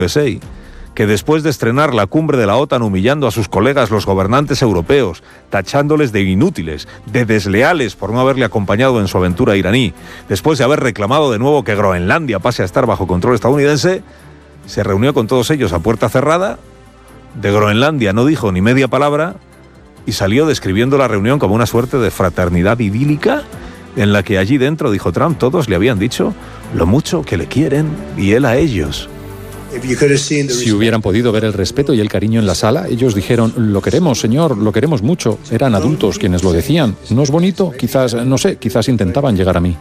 USA, que después de estrenar la cumbre de la OTAN humillando a sus colegas los gobernantes europeos, tachándoles de inútiles, de desleales por no haberle acompañado en su aventura iraní, después de haber reclamado de nuevo que Groenlandia pase a estar bajo control estadounidense, se reunió con todos ellos a puerta cerrada, de Groenlandia no dijo ni media palabra y salió describiendo la reunión como una suerte de fraternidad idílica en la que allí dentro, dijo Trump, todos le habían dicho lo mucho que le quieren y él a ellos. Si hubieran podido ver el respeto y el cariño en la sala, ellos dijeron, lo queremos, señor, lo queremos mucho. Eran adultos quienes lo decían. ¿No es bonito? Quizás, no sé, quizás intentaban llegar a mí.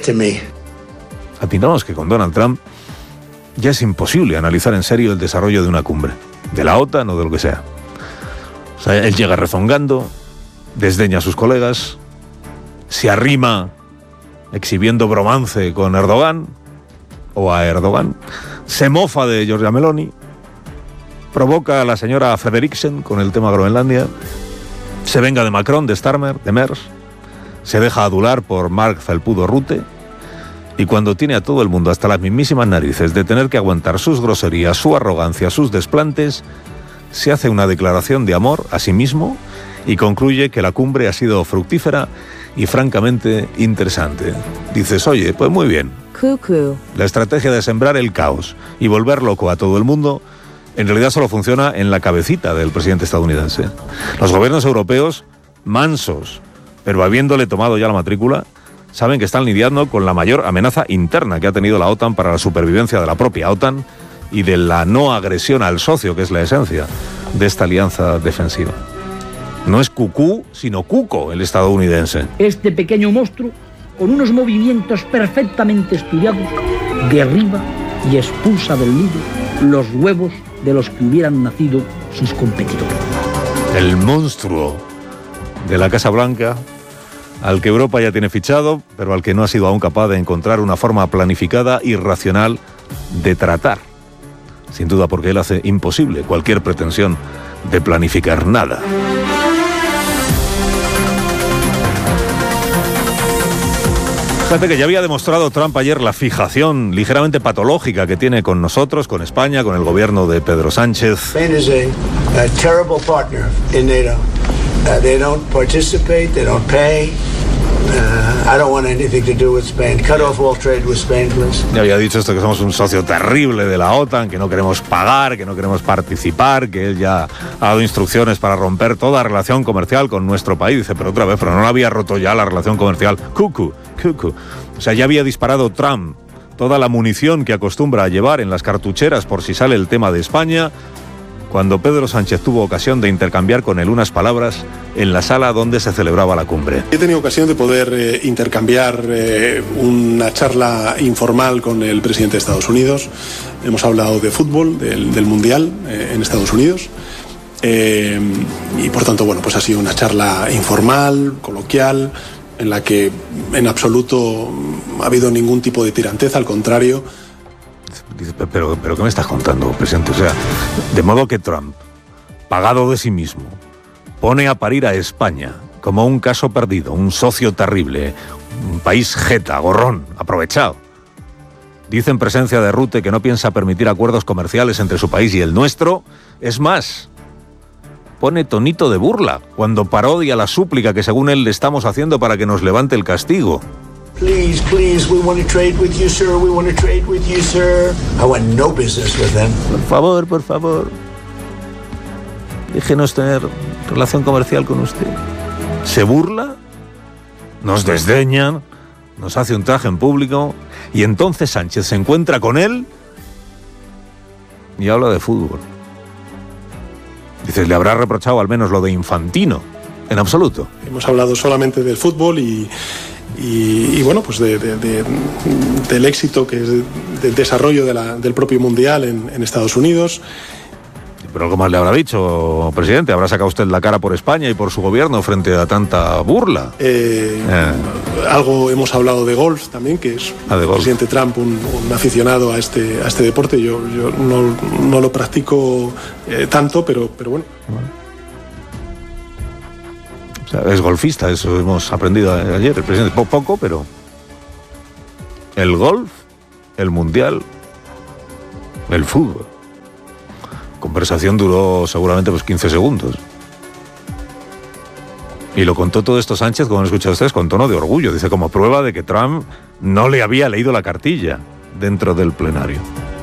Opinamos que con Donald Trump ya es imposible analizar en serio el desarrollo de una cumbre, de la OTAN o de lo que sea. O sea, él llega rezongando, desdeña a sus colegas, se arrima exhibiendo bromance con Erdogan o a Erdogan, se mofa de Giorgia Meloni, provoca a la señora Frederiksen con el tema Groenlandia, se venga de Macron, de Starmer, de Merz, se deja adular por Mark Felpudo Rutte y cuando tiene a todo el mundo hasta las mismísimas narices de tener que aguantar sus groserías, su arrogancia, sus desplantes, se hace una declaración de amor a sí mismo y concluye que la cumbre ha sido fructífera y francamente interesante. Dices, oye, pues muy bien. La estrategia de sembrar el caos y volver loco a todo el mundo en realidad solo funciona en la cabecita del presidente estadounidense. Los gobiernos europeos, mansos, pero habiéndole tomado ya la matrícula, saben que están lidiando con la mayor amenaza interna que ha tenido la OTAN para la supervivencia de la propia OTAN y de la no agresión al socio, que es la esencia de esta alianza defensiva. No es cucú, sino cuco el estadounidense. Este pequeño monstruo, con unos movimientos perfectamente estudiados, derriba y expulsa del nido los huevos de los que hubieran nacido sus competidores. El monstruo de la Casa Blanca, al que Europa ya tiene fichado, pero al que no ha sido aún capaz de encontrar una forma planificada y racional de tratar. Sin duda porque él hace imposible cualquier pretensión de planificar nada. Fíjate que ya había demostrado Trump ayer la fijación ligeramente patológica que tiene con nosotros, con España, con el gobierno de Pedro Sánchez. Spain is a terrible partner in NATO. They don't participate, they don't pay. I don't want anything to do with Spain. Cut off all trade with Spain, please. Ya había dicho esto, que somos un socio terrible de la OTAN, que no queremos pagar, que no queremos participar, que él ya ha dado instrucciones para romper toda relación comercial con nuestro país. Dice, pero otra vez, pero no había roto ya la relación comercial. Cucu. O sea, ya había disparado Trump toda la munición que acostumbra a llevar en las cartucheras por si sale el tema de España, cuando Pedro Sánchez tuvo ocasión de intercambiar con él unas palabras en la sala donde se celebraba la cumbre. He tenido ocasión de poder intercambiar una charla informal con el presidente de Estados Unidos. Hemos hablado de fútbol, del Mundial en Estados Unidos. Y por tanto, bueno, pues ha sido una charla informal, coloquial, en la que en absoluto ha habido ningún tipo de tiranteza, al contrario. Dice, pero ¿qué me estás contando, presidente? O sea, de modo que Trump, pagado de sí mismo, pone a parir a España como un caso perdido, un socio terrible, un país jeta, gorrón, aprovechado. Dice en presencia de Rutte que no piensa permitir acuerdos comerciales entre su país y el nuestro. Es más, pone tonito de burla cuando parodia la súplica que según él le estamos haciendo para que nos levante el castigo. Please, we want to trade with you, sir. We want to trade with you, sir. I want no business with them. Por favor. Déjenos tener relación comercial con usted. Se burla, nos desdeña, nos hace un traje en público y entonces Sánchez se encuentra con él y habla de fútbol. Dices, le habrá reprochado al menos lo de Infantino. En absoluto. Hemos hablado solamente del fútbol y bueno, pues del éxito que es del desarrollo del propio Mundial en Estados Unidos. Pero ¿cómo le habrá dicho, presidente? ¿Habrá sacado usted la cara por España y por su gobierno frente a tanta burla? Algo hemos hablado de golf también, que es el presidente Trump un aficionado a este deporte. Yo no lo practico tanto, pero bueno. O sea, es golfista, eso hemos aprendido ayer, el presidente. Poco, pero el golf, el mundial, el fútbol. conversación duró seguramente 15 segundos. Y lo contó todo esto Sánchez, como han escuchado ustedes, con tono de orgullo. Dice, como prueba de que Trump no le había leído la cartilla dentro del plenario.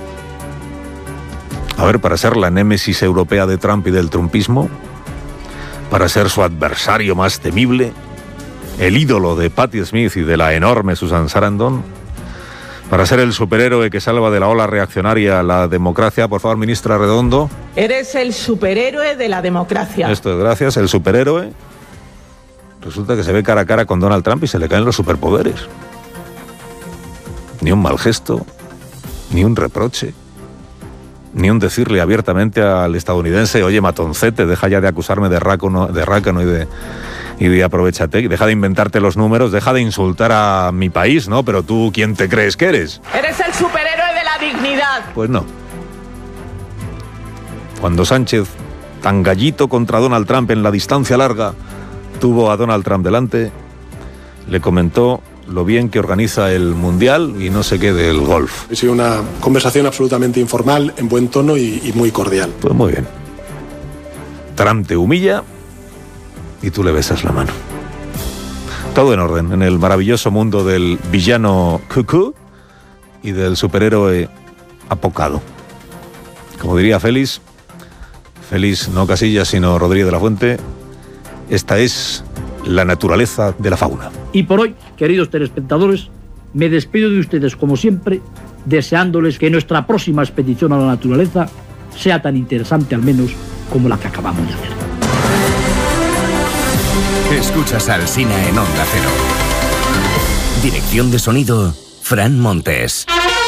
A ver, para ser la némesis europea de Trump y del trumpismo, para ser su adversario más temible, el ídolo de Patti Smith y de la enorme Susan Sarandon, para ser el superhéroe que salva de la ola reaccionaria la democracia. Por favor, ministra Redondo. Eres el superhéroe de la democracia. Esto es, gracias, el superhéroe. Resulta que se ve cara a cara con Donald Trump y se le caen los superpoderes. Ni un mal gesto, ni un reproche, ni un decirle abiertamente al estadounidense, oye, matoncete, deja ya de acusarme de rácano y de aprovechate, deja de inventarte los números, deja de insultar a mi país, ¿no? Pero tú, ¿quién te crees que eres? Eres el superhéroe de la dignidad. Pues no. Cuando Sánchez, tan gallito contra Donald Trump en la distancia larga, tuvo a Donald Trump delante, le comentó lo bien que organiza el Mundial y no sé qué del golf. Ha sido una conversación absolutamente informal, en buen tono y muy cordial. Pues muy bien. Trump te humilla y tú le besas la mano. Todo en orden, en el maravilloso mundo del villano cucú y del superhéroe apocado. Como diría Félix no Casillas, sino Rodríguez de la Fuente, esta es la naturaleza de la fauna. Y por hoy, queridos telespectadores, me despido de ustedes como siempre, deseándoles que nuestra próxima expedición a la naturaleza sea tan interesante al menos como la que acabamos de hacer. Escuchas al Alsina en Onda Cero. Dirección de sonido, Fran Montes.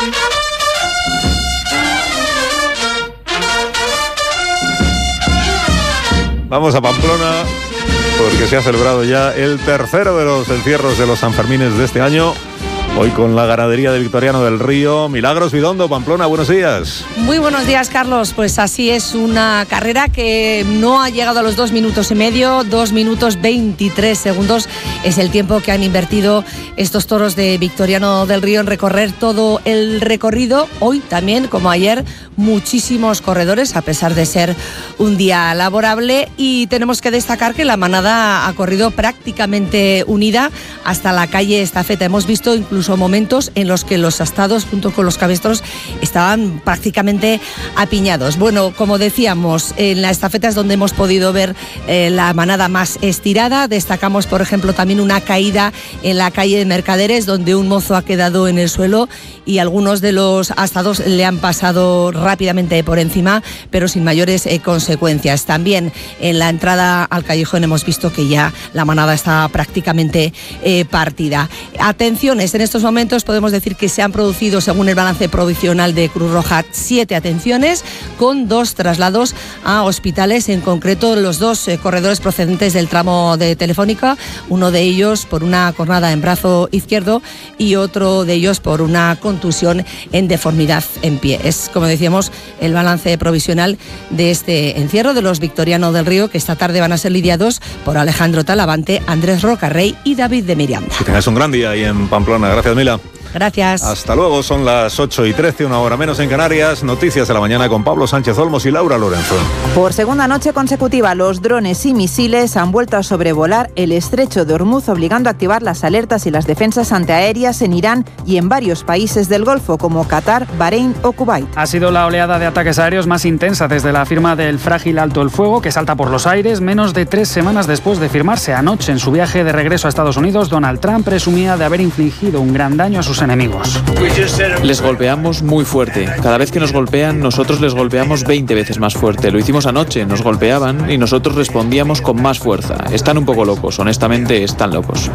Vamos a Pamplona, porque se ha celebrado ya el tercero de los encierros de los Sanfermines de este año. Hoy con la ganadería de Victoriano del Río. Milagros Vidondo, Pamplona, buenos días. Muy buenos días, Carlos. Pues así es, una carrera que no ha llegado a los 2 minutos y medio. 2 minutos 23 segundos es el tiempo que han invertido estos toros de Victoriano del Río en recorrer todo el recorrido. Hoy también, como ayer, muchísimos corredores, a pesar de ser un día laborable. Y tenemos que destacar que la manada ha corrido prácticamente unida hasta la calle Estafeta. Hemos visto incluso momentos en los que los astados junto con los cabestros estaban prácticamente apiñados. Bueno, como decíamos, en la estafeta es donde hemos podido ver la manada más estirada. Destacamos, por ejemplo, también una caída en la calle de Mercaderes, donde un mozo ha quedado en el suelo y algunos de los astados le han pasado rápidamente por encima, pero sin mayores consecuencias. También en la entrada al callejón hemos visto que ya la manada está prácticamente partida. Atenciones, en estos momentos podemos decir que se han producido, según el balance provisional de Cruz Roja, 7 atenciones con 2 traslados a hospitales, en concreto los 2 corredores procedentes del tramo de Telefónica, uno de ellos por una cornada en brazo izquierdo y otro de ellos por una contusión en deformidad en pie. Es, como decíamos, el balance provisional de este encierro de los Victoriano del Río, que esta tarde van a ser lidiados por Alejandro Talavante, Andrés Rocarrey y David de Miranda. Que tengas un gran día ahí en Pamplona. Gracias, Mila. Gracias. Hasta luego, son las 8:13, una hora menos en Canarias. Noticias de la mañana con Pablo Sánchez Olmos y Laura Lorenzo. Por segunda noche consecutiva, los drones y misiles han vuelto a sobrevolar el estrecho de Hormuz, obligando a activar las alertas y las defensas antiaéreas en Irán y en varios países del Golfo, como Qatar, Bahrein o Kuwait. Ha sido la oleada de ataques aéreos más intensa desde la firma del frágil alto el fuego, que salta por los aires menos de 3 semanas después de firmarse. Anoche, en su viaje de regreso a Estados Unidos, Donald Trump presumía de haber infligido un gran daño a sus enemigos. Les golpeamos muy fuerte. Cada vez que nos golpean, nosotros les golpeamos 20 veces más fuerte. Lo hicimos anoche, nos golpeaban y nosotros respondíamos con más fuerza. Están un poco locos, honestamente están locos.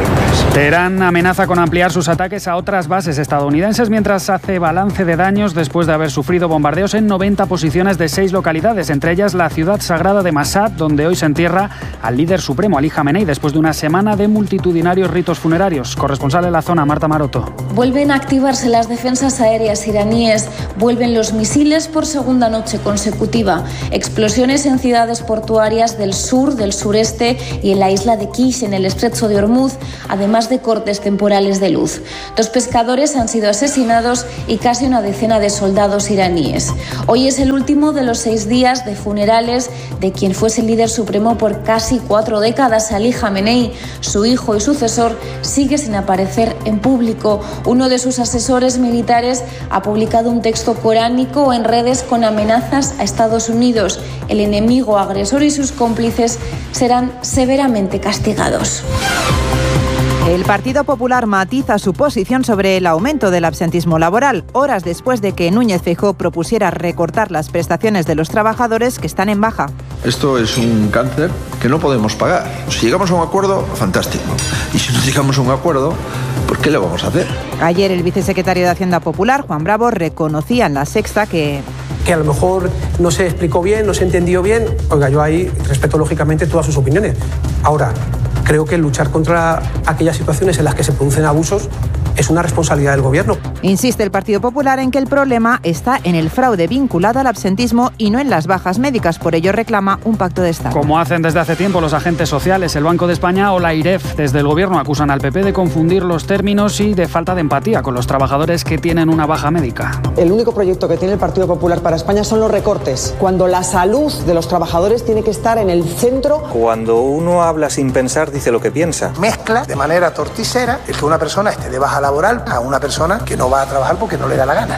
Teherán amenaza con ampliar sus ataques a otras bases estadounidenses mientras hace balance de daños después de haber sufrido bombardeos en 90 posiciones de 6 localidades, entre ellas la ciudad sagrada de Mashhad, donde hoy se entierra al líder supremo, Ali Jamenei, después de una semana de multitudinarios ritos funerarios. Corresponsal en la zona, Marta Maroto. Vuelven a activarse las defensas aéreas iraníes, vuelven los misiles por segunda noche consecutiva, explosiones en ciudades portuarias del sur, del sureste y en la isla de Kish, en el estrecho de Hormuz, además de cortes temporales de luz. 2 pescadores han sido asesinados y casi una decena de soldados iraníes. Hoy es el último de los 6 días de funerales de quien fuese el líder supremo por casi 4 décadas, Ali Jamenei. Su hijo y sucesor sigue sin aparecer en público. Uno de sus asesores militares ha publicado un texto coránico en redes con amenazas a Estados Unidos. El enemigo agresor y sus cómplices serán severamente castigados. El Partido Popular matiza su posición sobre el aumento del absentismo laboral, horas después de que Núñez Feijóo propusiera recortar las prestaciones de los trabajadores que están en baja. Esto es un cáncer que no podemos pagar. Si llegamos a un acuerdo, fantástico. Y si no llegamos a un acuerdo, pues ¿qué le vamos a hacer? Ayer el vicesecretario de Hacienda Popular, Juan Bravo, reconocía en La Sexta que a lo mejor no se explicó bien, no se entendió bien. Oiga, yo ahí respeto lógicamente todas sus opiniones. Ahora, creo que luchar contra aquellas situaciones en las que se producen abusos es una responsabilidad del Gobierno. Insiste el Partido Popular en que el problema está en el fraude vinculado al absentismo y no en las bajas médicas. Por ello reclama un pacto de Estado. Como hacen desde hace tiempo los agentes sociales, el Banco de España o la IREF, desde el Gobierno acusan al PP de confundir los términos y de falta de empatía con los trabajadores que tienen una baja médica. El único proyecto que tiene el Partido Popular para España son los recortes, cuando la salud de los trabajadores tiene que estar en el centro. Cuando uno habla sin pensar, dice lo que piensa. Mezcla de manera torticera el que una persona esté de baja laboral a una persona que no va a trabajar porque no le da la gana.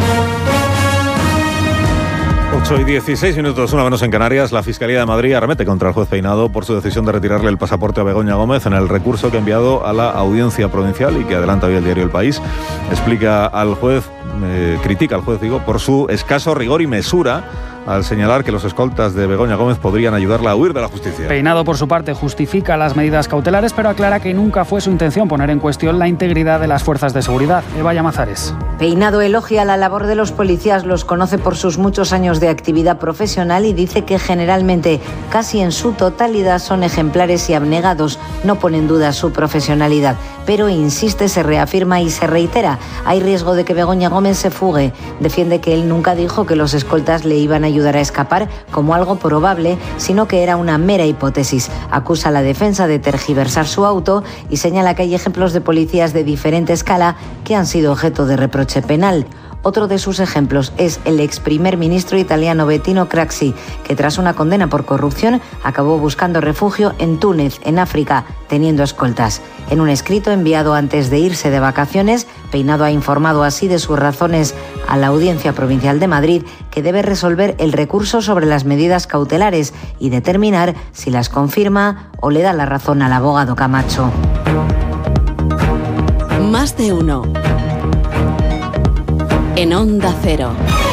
8:16, una menos en Canarias. La Fiscalía de Madrid arremete contra el juez Peinado por su decisión de retirarle el pasaporte a Begoña Gómez en el recurso que ha enviado a la Audiencia Provincial y que adelanta hoy el diario El País. Critica al juez, por su escaso rigor y mesura al señalar que los escoltas de Begoña Gómez podrían ayudarla a huir de la justicia. Peinado, por su parte, justifica las medidas cautelares, pero aclara que nunca fue su intención poner en cuestión la integridad de las fuerzas de seguridad. Eva Llamazares. Peinado elogia la labor de los policías, los conoce por sus muchos años de actividad profesional y dice que generalmente, casi en su totalidad, son ejemplares y abnegados. No pone en duda su profesionalidad, pero insiste, se reafirma y se reitera. Hay riesgo de que Begoña Gómez se fugue. Defiende que él nunca dijo que los escoltas le iban a ayudar a escapar como algo probable, sino que era una mera hipótesis. Acusa a la defensa de tergiversar su auto y señala que hay ejemplos de policías de diferente escala que han sido objeto de reproche penal. Otro de sus ejemplos es el ex primer ministro italiano Bettino Craxi, que tras una condena por corrupción acabó buscando refugio en Túnez, en África, teniendo escoltas. En un escrito enviado antes de irse de vacaciones, Peinado ha informado así de sus razones a la Audiencia Provincial de Madrid, que debe resolver el recurso sobre las medidas cautelares y determinar si las confirma o le da la razón al abogado Camacho. Más de uno. En Onda Cero.